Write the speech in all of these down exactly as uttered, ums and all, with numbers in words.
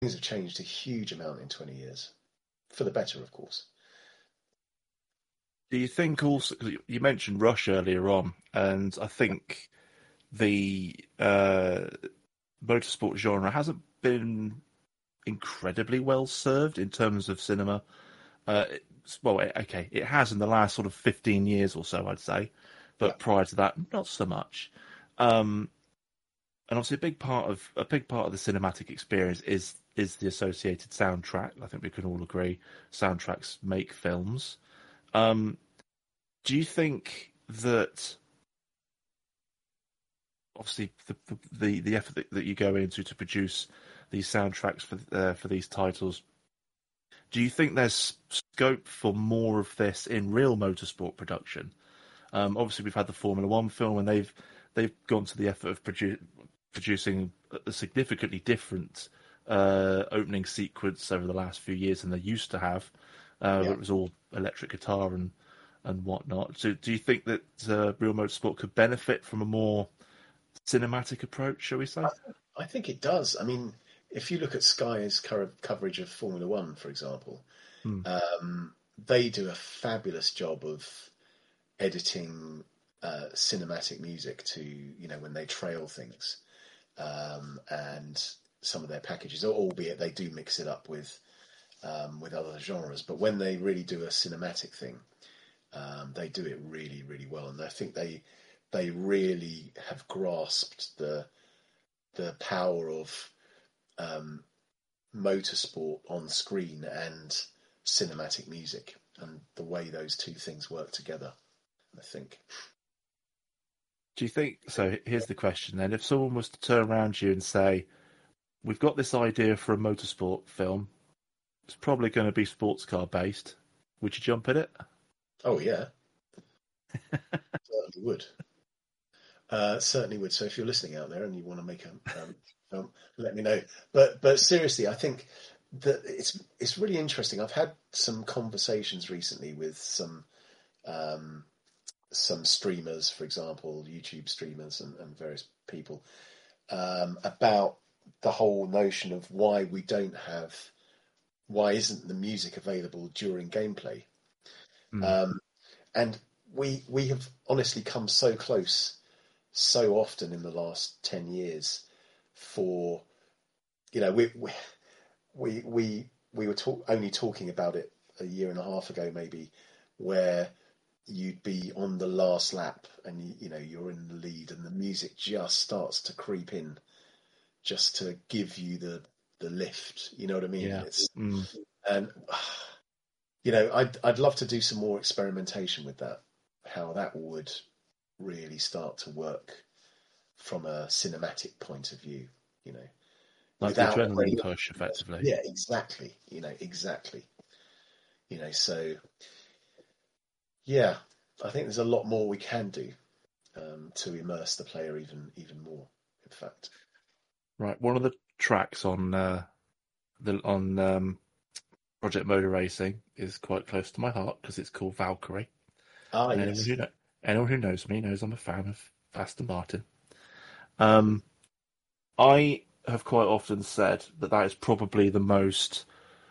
things have changed a huge amount in twenty years, for the better, of course. Do you think also, 'cause you mentioned Rush earlier on, and I think the uh, motorsport genre hasn't been incredibly well served in terms of cinema. Uh, it's- well, it- okay, it has in the last sort of fifteen years or so, I'd say, Yeah, but prior to that, not so much. Um, and obviously, a big part of a big part of the cinematic experience is is the associated soundtrack. I think we can all agree soundtracks make films. Um, do you think that obviously the the, the, the effort that, that you go into to produce these soundtracks for uh, for these titles, do you think there's scope for more of this in real motorsport production? Um, obviously, we've had the Formula One film, and they've they've gone to the effort of produ- producing a significantly different uh, opening sequence over the last few years than they used to have, uh, where yeah. it was all electric guitar and and whatnot. So, do you think that uh, real motorsport could benefit from a more cinematic approach, shall we I, say? I think it does. I mean, if you look at Sky's current coverage of Formula One, for example, Hmm. um, they do a fabulous job of editing uh, cinematic music to, you know, when they trail things, um, and some of their packages, albeit they do mix it up with um, with other genres, but when they really do a cinematic thing, um, they do it really, really well, and I think they they really have grasped the the power of um, motorsport on screen and cinematic music, and the way those two things work together. I think. Do you think so? Here's the question then: if someone was to turn around to you and say, "We've got this idea for a motorsport film. It's probably going to be sports car based," would you jump at it? Oh yeah, certainly would. Uh, certainly would. So if you're listening out there and you want to make a um, film, let me know. But but seriously, I think that it's it's really interesting. I've had some conversations recently with some um, some streamers, for example, YouTube streamers and, and various people, um, about the whole notion of why we don't have, why isn't the music available during gameplay? Mm. Um, and we we have honestly come so close so often in the last ten years for, you know, we we we we, we were talk, only talking about it a year and a half ago maybe, where you'd be on the last lap and you, you know you're in the lead and the music just starts to creep in just to give you the the lift, you know what I mean? Yeah. It's Mm. and you know I'd I'd love to do some more experimentation with that, how that would really start to work from a cinematic point of view, you know, Like the without adrenaline push, effectively. yeah, exactly, you know, exactly, you know, so yeah, I think there's a lot more we can do um, to immerse the player even even more. In fact, Right. One of the tracks on uh, the on um, Project Motor Racing is quite close to my heart because it's called Valkyrie. ah, And anyone yes, who know, anyone who knows me knows I'm a fan of Aston Martin. Um, I have quite often said that that is probably the most.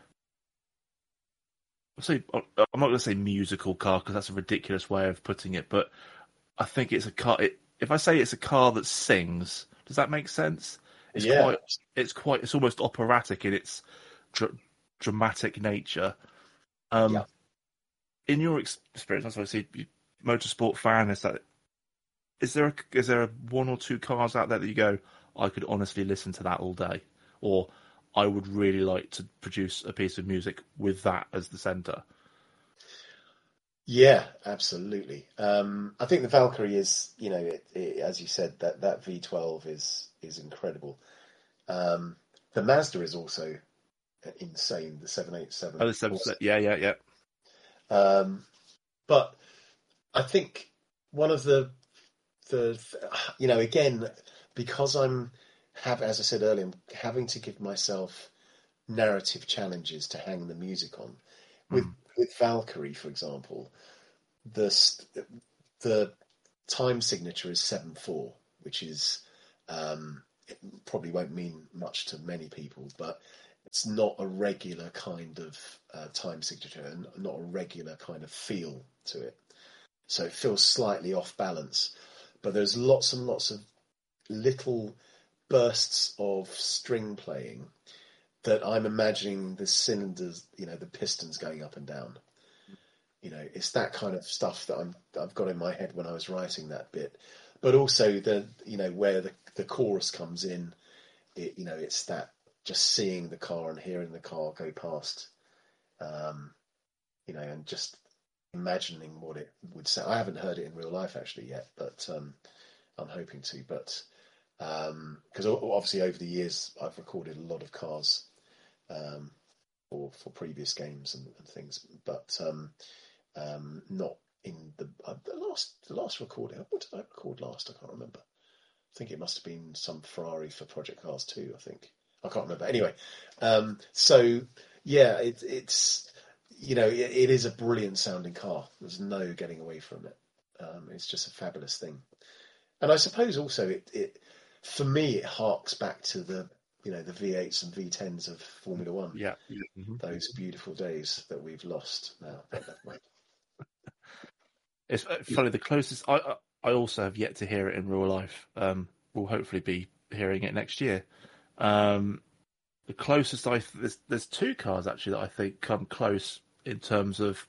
I say I'm not going to say musical car because that's a ridiculous way of putting it, but I think it's a car. It, if I say it's a car that sings, does that make sense? It's yeah, quite. It's quite. It's almost operatic in its dr- dramatic nature. yeah. Um, in your experience, as I say, you- motorsport fan, is that is there a, is there a one or two cars out there that you go, I could honestly listen to that all day, or I would really like to produce a piece of music with that as the center. Yeah, absolutely. Um, I think the Valkyrie is, you know, it, it, as you said, that that V twelve is is incredible. Um, the Mazda is also insane. The seven Oh, eighty-seven the seven, also. yeah, yeah, yeah. Um, but I think one of the the you know again, because I'm have as I said earlier, I'm having to give myself narrative challenges to hang the music on. With Mm. with Valkyrie, for example, the the time signature is seven four, which is um, it probably won't mean much to many people, but it's not a regular kind of uh, time signature and not a regular kind of feel to it. So it feels slightly off balance, but there's lots and lots of little bursts of string playing that I'm imagining the cylinders, you know, the pistons going up and down. You know, it's that kind of stuff that I'm, I've got in my head when I was writing that bit. But also the, you know, where the, the chorus comes in, it, you know, it's that just seeing the car and hearing the car go past, um, you know, and just imagining what it would sound. I haven't heard it in real life actually yet, but um, I'm hoping to. But because um, obviously over the years I've recorded a lot of cars um, for for previous games and, and things, but um, um, not in the, uh, the last the last recording. What did I record last? I can't remember. I think it must have been some Ferrari for Project Cars two. I think I can't remember. Anyway, um, so yeah, it, it's you know it, it is a brilliant sounding car. There's no getting away from it. Um, it's just a fabulous thing, and I suppose also it, it for me it harks back to the you know the V eights and V tens of Formula One. Yeah, yeah. Mm-hmm. Those beautiful days that we've lost now. It's funny. The closest I I also have yet to hear it in real life. Um, we'll hopefully be hearing it next year. Um, the closest I there's there's two cars actually that I think come close in terms of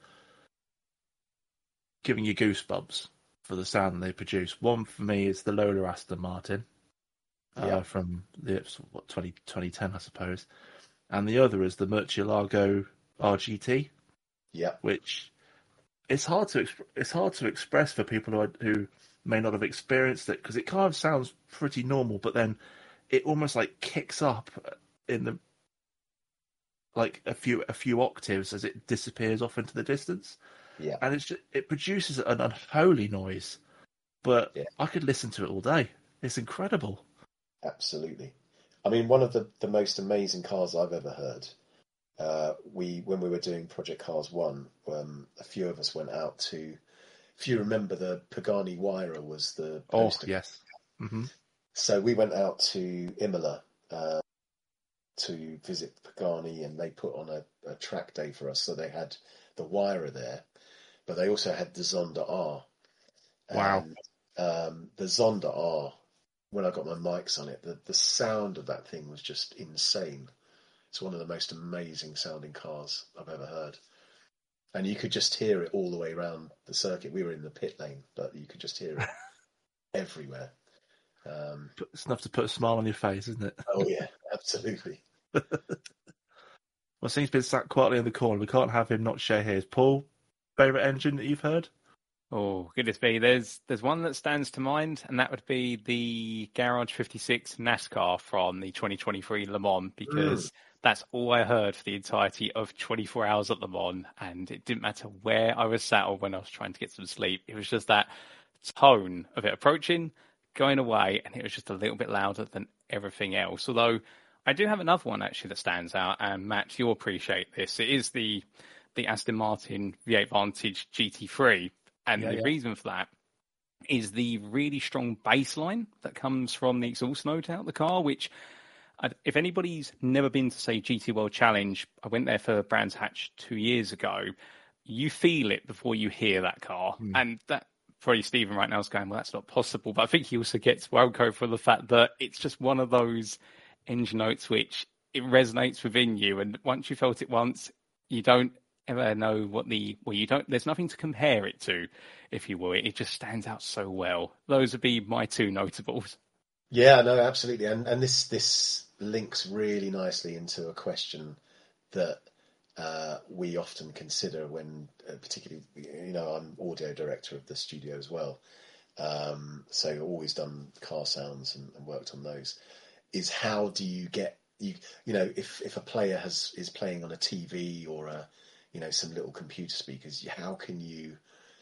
giving you goosebumps for the sound they produce. One for me is the Lola Aston Martin uh, yeah. from the what twenty ten, I suppose, and the other is the Murcielago R G T. Yeah, which it's hard to it's hard to express for people who who may not have experienced it, because it kind of sounds pretty normal, but then it almost like kicks up in the like a few a few octaves as it disappears off into the distance. Yeah, and it's just, it produces an unholy noise, but yeah. I could listen to it all day. It's incredible. Absolutely. I mean, one of the, the most amazing cars I've ever heard. Uh, we when we were doing Project Cars One, um, a few of us went out to. If you remember, the Pagani Huayra was the poster. Oh yes. Mm-hmm. So we went out to Imola uh, to visit Pagani, and they put on a, a track day for us. So they had the Huayra there, but they also had the Zonda R. Wow. And, um, the Zonda R, when I got my mics on it, the, the sound of that thing was just insane. It's one of the most amazing sounding cars I've ever heard. And you could just hear it all the way around the circuit. We were in the pit lane, but you could just hear it everywhere. Um, it's enough to put a smile on your face, isn't it? Oh, yeah, absolutely. Well, Sing's been sat quietly in the corner. We can't have him not share his. Paul, favourite engine that you've heard? Oh, goodness me. There's there's one that stands to mind, and that would be the Garage fifty-six NASCAR from the twenty twenty-three Le Mans, because mm. that's all I heard for the entirety of twenty-four hours at Le Mans, and it didn't matter where I was sat or when I was trying to get some sleep. It was just that tone of it approaching, going away, and it was just a little bit louder than everything else. Although I do have another one actually that stands out, and Matt, you'll appreciate this. It is the the Aston Martin V eight Vantage G T three. And yeah, the yeah. reason for that is the really strong bass line that comes from the exhaust note out the car, which, if anybody's never been to, say, G T World Challenge, I went there for Brands Hatch two years ago, you feel it before you hear that car. Mm. And that, probably Stephen right now is going, well, that's not possible. But I think he also gets Welco for the fact that it's just one of those engine notes which it resonates within you. And once you felt it once, you don't ever know what the well you don't there's nothing to compare it to, if you will. It just stands out so well. Those would be my two notables. Yeah, no, absolutely. And and this this links really nicely into a question that uh, we often consider when, uh, particularly, you know, I'm audio director of the studio as well, um, so always done car sounds and, and worked on those. Is how do you get you you know if if a player has is playing on a T V or a you know, some little computer speakers, how can you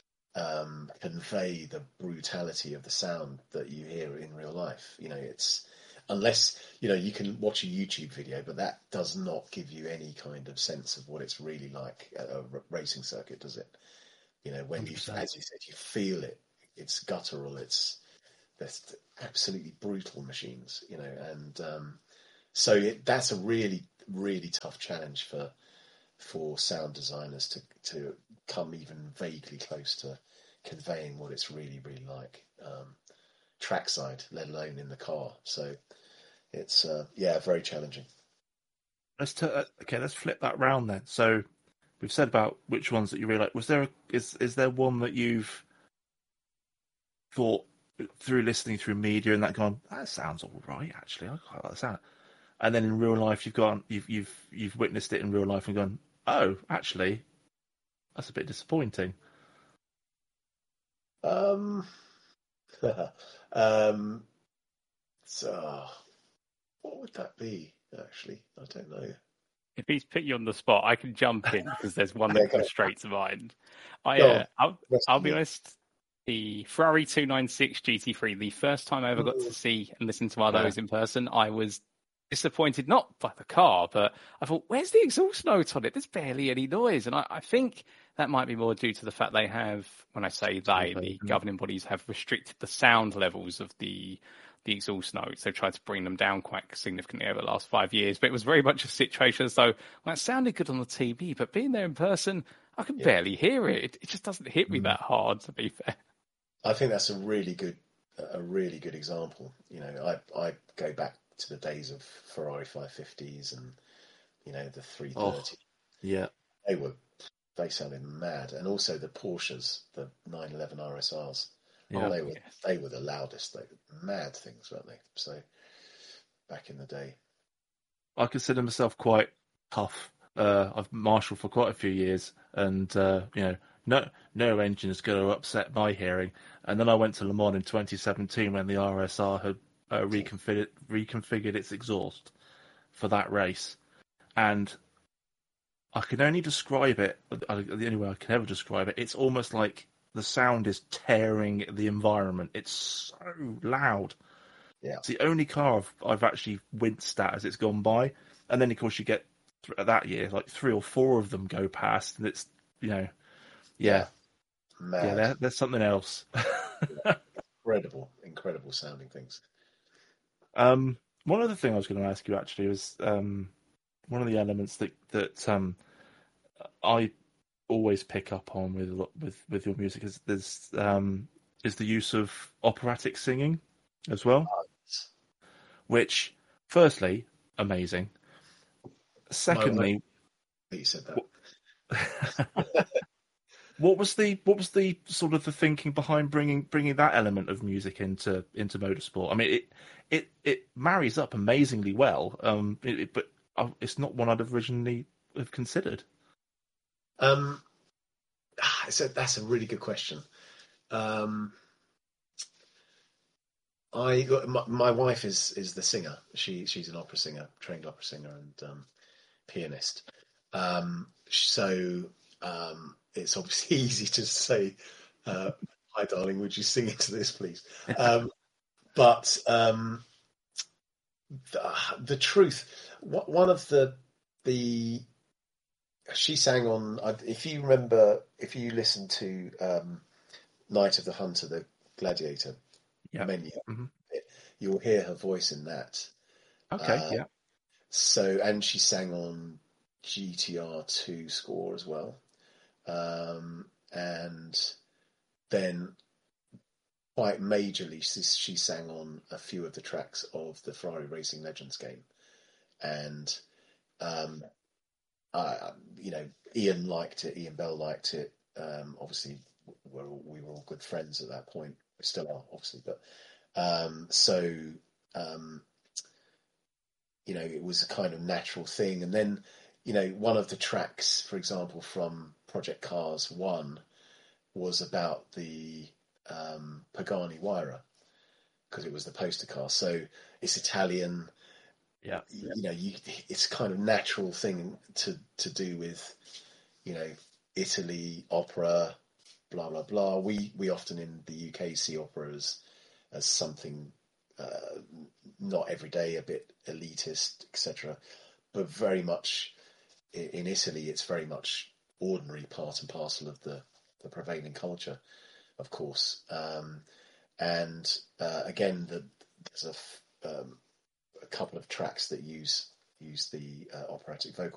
um, convey the brutality of the sound that you hear in real life? You know, it's, unless, you know, you can watch a YouTube video, but that does not give you any kind of sense of what it's really like at a racing circuit, does it? You know, when you, as you said, you feel it, it's guttural, it's, they're absolutely brutal machines, you know, and um, so it, that's a really, really tough challenge for for sound designers to to come even vaguely close to conveying what it's really really like um, trackside, let alone in the car. So it's uh, yeah, very challenging. Let's t- uh, okay. Let's flip that round then. So we've said about which ones that you really like. Was there a, is is there one that you've thought through listening through media and that gone, that sounds all right actually, I quite like the sound, and then in real life you've gone you've you've you've witnessed it in real life and gone, oh actually that's a bit disappointing? Um, um, so what would that be? Actually, I don't know. If he's put you on the spot, I can jump in because there's one Yeah, that go comes on. straight to mind. I, Go uh, on. I'll, Rest I'll of be me. honest. The Ferrari two ninety-six G T three, the first time I ever got to see and listen to one of those in person, I was disappointed, not by the car, but I thought, where's the exhaust note on it? There's barely any noise. And I, I think that might be more due to the fact they have, when I say they, the governing bodies have restricted the sound levels of the the exhaust notes. They've tried to bring them down quite significantly over the last five years. But it was very much a situation as though, well, it sounded good on the T V, but being there in person, I can Yeah. barely hear it. It, it just doesn't hit me Mm. that hard, to be fair. I think that's a really good, a really good example. You know, I I go back to the days of Ferrari five fifties and you know the three thirty. Oh, yeah. They were they sounded mad, and also the Porsches, the nine eleven R S Rs. Yeah. Oh, they were Yes. they were the loudest. They were mad things, weren't they? So back in the day. I consider myself quite tough. Uh, I've marshaled for quite a few years, and uh, you know, no no engine is going to upset my hearing. And then I went to Le Mans in twenty seventeen when the R S R had uh, reconfigured reconfigured its exhaust for that race, and I can only describe it. The only way I can ever describe it, it's almost like the sound is tearing the environment. It's so loud. Yeah. It's the only car I've, I've actually winced at as it's gone by. And then, of course, you get th- that year, like three or four of them go past, and it's, you know, yeah. Mad. Yeah, there, there's something else. Incredible, incredible sounding things. um, one other thing I was going to ask you actually was um, one of the elements that, that um, I always pick up on with with with your music is there's um, is the use of operatic singing as well, which, firstly, amazing. Secondly, you said that. what was the what was the sort of the thinking behind bringing bringing that element of music into into motorsport? I mean, it it it marries up amazingly well, um, it, it, but it's not one I'd originally have considered. Um, so that's a really good question. Um, I got my, my wife is is the singer. She she's an opera singer, trained opera singer and um, pianist. Um, so um, it's obviously easy to say, uh, "Hi, darling, would you sing into this, please?" Um, but um, the, the truth, one of the the she sang on. If you remember, if you listen to um, Night of the Hunter, the Gladiator Yeah. menu, Mm-hmm. you'll hear her voice in that. Okay. Uh, yeah. So, and she sang on G T R two score as well. Um, and then quite majorly, she, she sang on a few of the tracks of the Ferrari Racing Legends game. And, um, I, you know, Ian liked it, Ian Bell liked it. Um, obviously, we're all, we were all good friends at that point. We still are, obviously. But um, so, um, you know, it was a kind of natural thing. And then, you know, one of the tracks, for example, from Project Cars one was about the um, Pagani Huayra because it was the poster car. So it's Italian. Yeah. You, you know, you, it's kind of natural thing to, to do with, you know, Italy, opera, blah, blah, blah. We, we often in the U K see opera as, as something uh, not every day, a bit elitist, et cetera. But very much in, in Italy, it's very much ordinary, part and parcel of the, the prevailing culture, of course. Um, and uh, again, the, there's a, um, a couple of tracks that use use the uh, operatic vocal